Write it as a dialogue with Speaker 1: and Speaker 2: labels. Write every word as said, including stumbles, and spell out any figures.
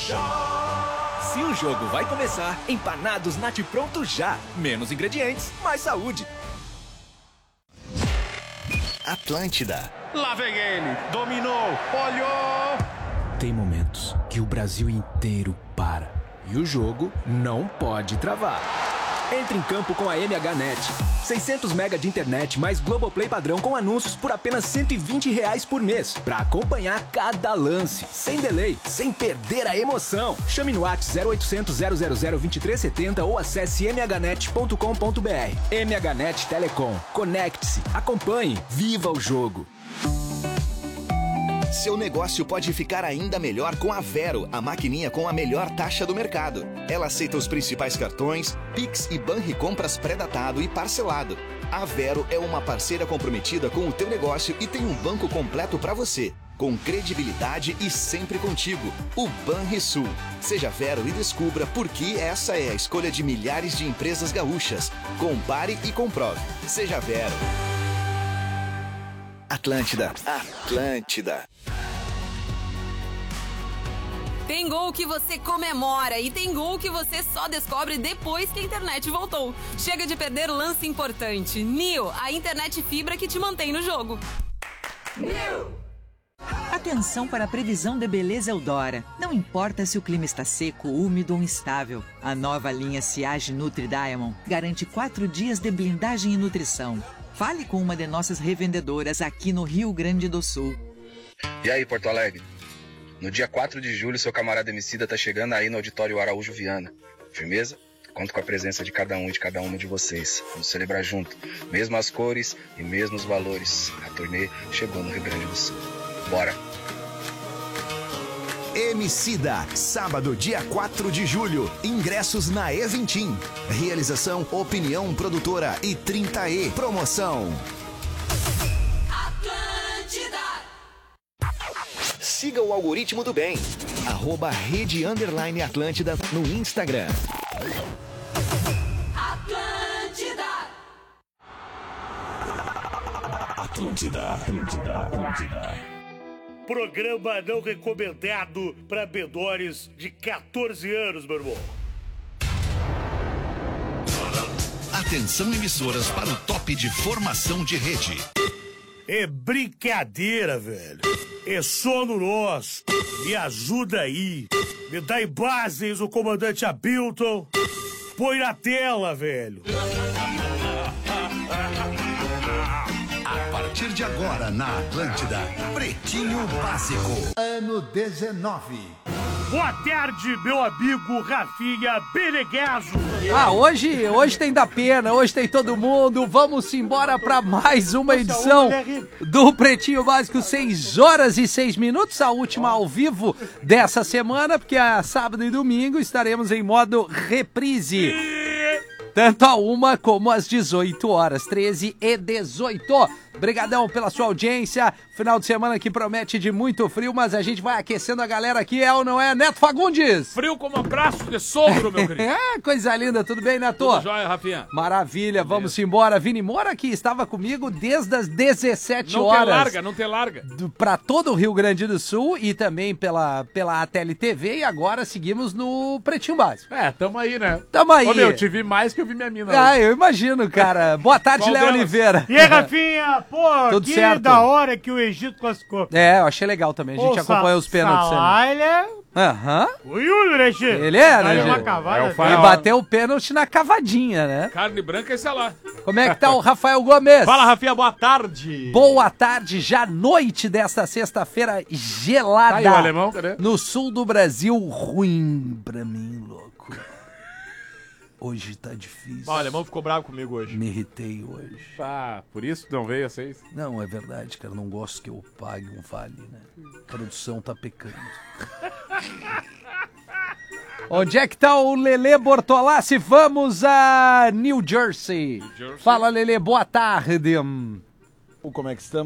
Speaker 1: já.
Speaker 2: Se o jogo vai começar, empanados Nat Pronto já. Menos ingredientes, mais saúde.
Speaker 3: Atlântida.
Speaker 4: Lá vem ele, dominou, olhou.
Speaker 2: Tem momentos que o Brasil inteiro para e o jogo não pode travar. Entre em campo com a M H Net. seiscentos mega de internet mais Globoplay padrão com anúncios por apenas cento e vinte reais por mês. Pra acompanhar cada lance, sem delay, sem perder a emoção. Chame no WhatsApp zero oitocentos, zero zero zero, vinte e três setenta ou acesse m h net ponto com ponto b r. M H Net Telecom. Conecte-se, acompanhe, viva o jogo.
Speaker 3: Seu negócio pode ficar ainda melhor com a Vero, a maquininha com a melhor taxa do mercado. Ela aceita os principais cartões, Pix e Banricompras pré-datado e parcelado. A Vero é uma parceira comprometida com o teu negócio e tem um banco completo para você, com credibilidade e sempre contigo. O Banrisul. Seja Vero e descubra por que essa é a escolha de milhares de empresas gaúchas. Compare e comprove. Seja Vero. Atlântida. Atlântida.
Speaker 5: Tem gol que você comemora e tem gol que você só descobre depois que a internet voltou. Chega de perder lance importante. Nil, a internet fibra que te mantém no jogo.
Speaker 6: Nil! Atenção para a previsão de beleza Eudora. Não importa se o clima está seco, úmido ou instável. A nova linha Siage Nutri Diamond garante quatro dias de blindagem e nutrição. Fale com uma de nossas revendedoras aqui no Rio Grande do Sul.
Speaker 7: E aí, Porto Alegre? No dia quatro de julho, seu camarada Emicida tá chegando aí no Auditório Araújo Viana. Firmeza? Conto com a presença de cada um e de cada uma de vocês. Vamos celebrar junto. Mesmas cores e mesmos valores. A turnê chegou no Rio Grande do Sul. Bora!
Speaker 3: Emicida, sábado, dia quatro de julho. Ingressos na Eventim. Realização Opinião Produtora e trinta E. Promoção.
Speaker 5: Atlântida!
Speaker 3: Siga o algoritmo do bem. Arroba Rede Underline Atlântida no Instagram.
Speaker 5: Atlântida!
Speaker 1: Atlântida, Atlântida, Atlântida.
Speaker 8: Programa não recomendado para menores de quatorze anos, meu irmão.
Speaker 3: Atenção, emissoras, para o top de formação de rede.
Speaker 8: É brincadeira, velho. É sono nosso. Me ajuda aí. Me dá imagens o comandante Abilton. Põe na tela, velho.
Speaker 9: A partir de agora, na Atlântida, Pretinho Básico, ano dezenove.
Speaker 8: Boa tarde, meu amigo Rafinha Beneguezo.
Speaker 10: Ah, hoje, hoje tem da pena, hoje tem todo mundo. Vamos embora para mais uma edição do Pretinho Básico, seis horas e seis minutos, a última ao vivo dessa semana, porque a sábado e domingo estaremos em modo reprise. Tanto a uma como às dezoito horas, treze e dezoito. Obrigadão pela sua audiência. Final de semana que promete de muito frio, mas a gente vai aquecendo a galera aqui, é ou não é, Neto Fagundes?
Speaker 11: Frio como abraço de sogro, meu querido.
Speaker 10: É, coisa linda, tudo bem, Neto?
Speaker 11: Tudo jóia, Rafinha.
Speaker 10: Maravilha, vamos embora. Vini Moura, que estava comigo desde as dezessete
Speaker 11: não
Speaker 10: horas.
Speaker 11: Não te larga, não te larga.
Speaker 10: Para todo o Rio Grande do Sul e também pela, pela A T L T V, e agora seguimos no Pretinho Básico.
Speaker 11: É, tamo aí, né?
Speaker 10: Tamo aí.
Speaker 11: Ô, meu, te vi mais que eu vi minha mina.
Speaker 10: Ah,
Speaker 11: hoje.
Speaker 10: eu imagino, cara. Boa tarde, Léo Oliveira.
Speaker 8: E aí, Rafinha? Pô,
Speaker 10: tudo
Speaker 8: que
Speaker 10: certo?
Speaker 8: Da hora que o Egito classificou.
Speaker 10: É, eu achei legal também. A gente
Speaker 8: Pô,
Speaker 10: acompanhou os pênaltis.
Speaker 8: Ah, ele é...
Speaker 10: Aham.
Speaker 8: O Yuri, né, Che?
Speaker 10: Ele é, né,
Speaker 8: Ele,
Speaker 10: Che?
Speaker 8: cavada,
Speaker 11: é o
Speaker 10: Ele bateu o pênalti na cavadinha, né?
Speaker 11: Carne branca e sei lá.
Speaker 10: Como é que tá o Rafael Gomes?
Speaker 12: Fala, Rafinha, boa tarde.
Speaker 10: Boa tarde, já noite desta sexta-feira gelada.
Speaker 11: Tá aí o alemão, cadê?
Speaker 10: No sul do Brasil, ruim pra mim, louco. Hoje tá difícil.
Speaker 12: Ó, o alemão ficou bravo comigo hoje.
Speaker 10: Me irritei hoje.
Speaker 11: Ah, por isso não veio a seis?
Speaker 10: Não, é verdade, cara. Não gosto que eu pague um vale, né? A produção tá pecando. Onde é que tá o Lelê Bortolassi? Vamos a New Jersey. New Jersey. Fala, Lelê, boa tarde.
Speaker 12: Como é que estamos?